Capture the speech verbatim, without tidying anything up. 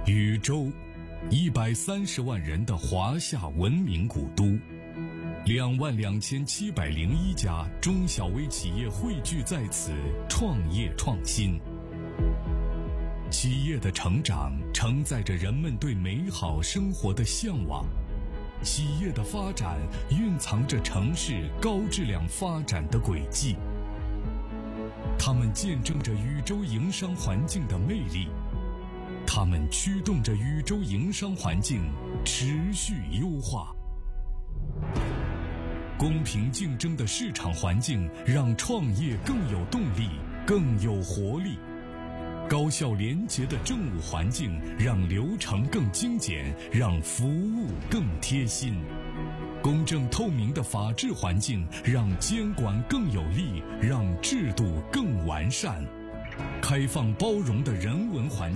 禹州，一百三十万人的华夏文明古都，两万两千七百零一家中小微企业汇聚在此，创业创新。企业的成长承载着人们对美好生活的向往，企业的发展蕴藏着城市高质量发展的轨迹。它们见证着禹州营商环境的魅力，它们驱动着禹州营商环境持续优化。公平竞争的市场环境让创业更有动力，更有活力。高效廉洁的政务环境让流程更精简，让服务更贴心。公正透明的法治环境让监管更有力，让制度更完善。开放包容的人文环境